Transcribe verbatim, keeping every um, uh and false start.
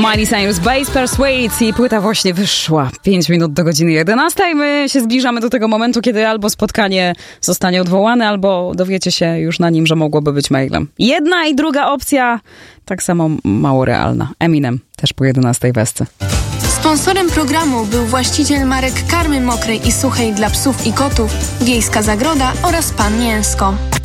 Miley Cyrus, Bass Persuades i płyta właśnie wyszła. pięć minut do godziny jedenastej. My się zbliżamy do tego momentu, kiedy albo spotkanie zostanie odwołane, albo dowiecie się już na nim, że mogłoby być mailem. Jedna i druga opcja tak samo mało realna. Eminem też po jedenastej wesce. Sponsorem programu był właściciel marek karmy mokrej i suchej dla psów i kotów, Wiejska Zagroda oraz Pan Mięsko.